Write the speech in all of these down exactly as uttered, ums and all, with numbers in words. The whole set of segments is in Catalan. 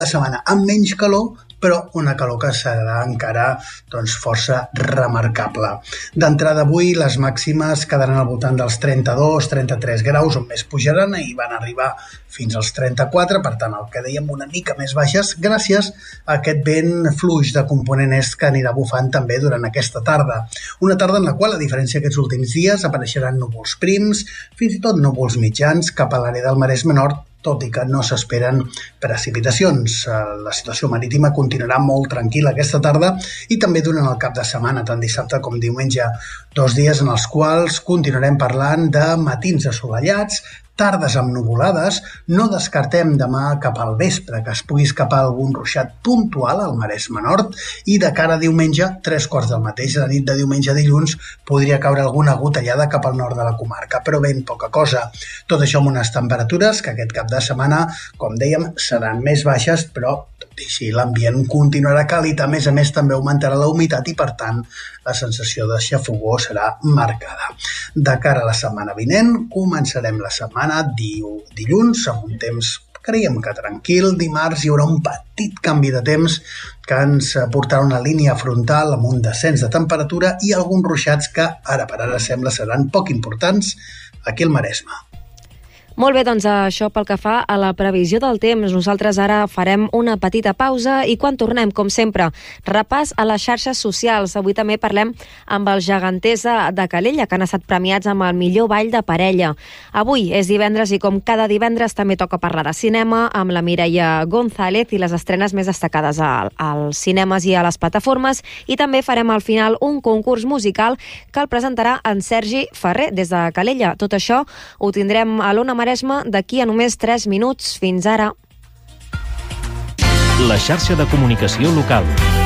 setmana amb menys calor, però una calor que serà encara doncs, força remarcable. D'entrada avui les màximes quedaran al voltant dels trenta-dos trenta-tres graus, on més pujaran i van arribar fins als trenta-quatre, per tant el que dèiem una mica més baixes gràcies a aquest vent fluix de component est que anirà bufant també durant aquesta tarda. Una tarda en la qual, a diferència d'aquests últims dies, apareixeran núvols prims, fins i tot núvols mitjans cap a l'àrea del Maresme Nord, tot i que no s'esperen precipitacions. La situació marítima continuarà molt tranquil·la aquesta tarda i també durant el cap de setmana, tant dissabte com diumenge, dos dies en els quals continuarem parlant de matins assolellats, tardes amb nuvolades. No descartem demà cap al vespre que es pugui escapar algun ruixat puntual al Maresme Nord i de cara a diumenge, tres quarts del mateix, la nit de diumenge a dilluns, podria caure alguna gotellada cap al nord de la comarca, però ben poca cosa. Tot això amb unes temperatures que aquest cap de setmana, com dèiem, seran més baixes, però tot i així l'ambient continuarà càlid. A més a més, també augmentarà la humitat i, per tant, la sensació de xafogor serà marcada. De cara a la setmana vinent, començarem la setmana dilluns amb un temps, creiem que tranquil. Dimarts hi haurà un petit canvi de temps que ens portarà una línia frontal amb un descens de temperatura i alguns ruixats que ara per ara sembla seran poc importants aquí al Maresme. Molt bé, doncs això pel que fa a la previsió del temps. Nosaltres ara farem una petita pausa i quan tornem, com sempre, repàs a les xarxes socials. Avui també parlem amb els geganters de Calella, que han estat premiats amb el millor ball de parella. Avui és divendres i com cada divendres també toca parlar de cinema amb la Mireia González i les estrenes més destacades als cinemes i a les plataformes, i també farem al final un concurs musical que el presentarà en Sergi Ferrer des de Calella. Tot això ho tindrem a l'Ona Maresme d'aquí a només tres minuts. Fins ara. La xarxa de comunicació local.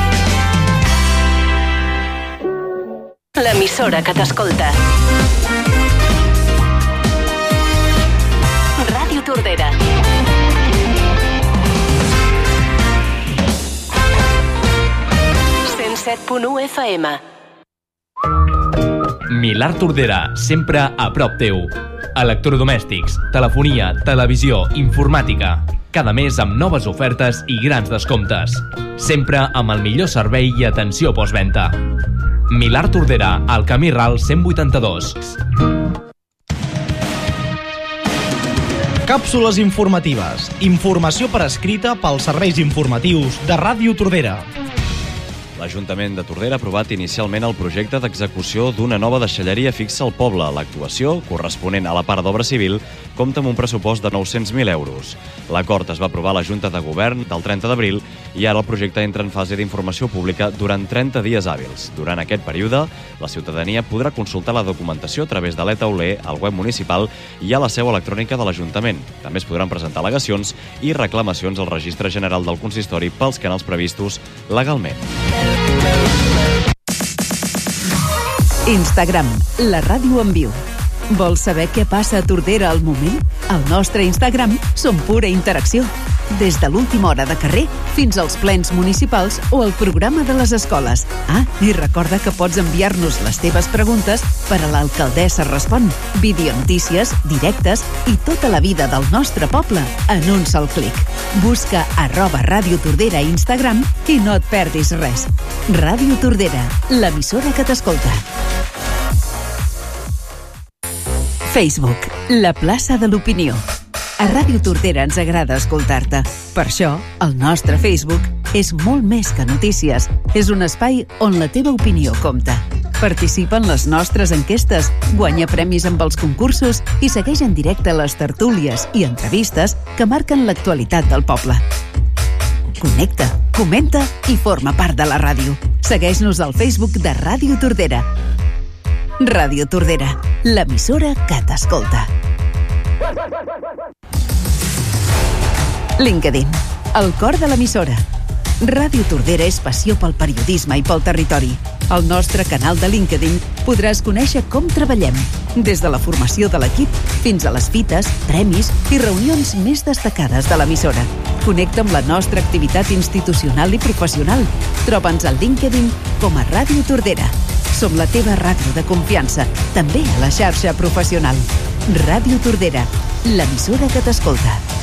L'emissora que t'escolta. Ràdio Tordera. cent set punt u F M. Milà Tordera, sempre a prop teu. Electrodomèstics, telefonia, televisió, informàtica. Cada mes amb noves ofertes i grans descomptes. Sempre amb el millor servei i atenció postventa. Milà Tordera, al Camí Ral cent vuitanta-dos. Càpsules informatives. Informació per escrita pels serveis informatius de Ràdio Tordera. L'Ajuntament de Tordera ha aprovat inicialment el projecte d'execució d'una nova deixalleria fixa al poble. L'actuació, corresponent a la part d'obra civil, compta amb un pressupost de nou-cents mil euros. L'acord es va aprovar a la Junta de Govern del trenta d'abril i ara el projecte entra en fase d'informació pública durant trenta dies hàbils. Durant aquest període, la ciutadania podrà consultar la documentació a través de l'e-tauler, al web municipal i a la seu electrònica de l'Ajuntament. També es podran presentar al·legacions i reclamacions al Registre General del Consistori pels canals previstos legalment. Instagram, la ràdio en viu. Vols saber què passa a Tordera al moment? Al nostre Instagram som pura interacció. Des de l'última hora de carrer fins als plens municipals o el programa de les escoles. Ah, i recorda que pots enviar-nos les teves preguntes per a l'Alcaldessa Respon. Videonotícies, directes i tota la vida del nostre poble en un sol clic. Busca arroba Ràdio Tordera a Instagram i no et perdis res. Ràdio Tordera, l'emissora que t'escolta. Facebook, la plaça de l'opinió. A Ràdio Tordera ens agrada escoltar-te. Per això, el nostre Facebook és molt més que notícies. És un espai on la teva opinió compta. Participa en les nostres enquestes, guanya premis amb els concursos i segueix en directe les tertúlies i entrevistes que marquen l'actualitat del poble. Connecta, comenta i forma part de la ràdio. Segueix-nos al Facebook de Ràdio Tordera. Ràdio Tordera, l'emissora que t'escolta. LinkedIn, el cor de l'emissora. Ràdio Tordera és passió pel periodisme i pel territori. Al nostre canal de LinkedIn podràs conèixer com treballem, des de la formació de l'equip fins a les fites, premis i reunions més destacades de l'emissora. Connecta amb la nostra activitat institucional i professional. Troba'ns al LinkedIn com a Ràdio Tordera. Som la teva ràdio de confiança, també a la xarxa professional. Ràdio Tordera, l'emissora que t'escolta.